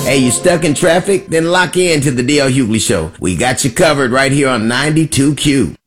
Hey, you stuck in traffic? Then lock in to the D.L. Hughley Show. We got you covered right here on 92Q.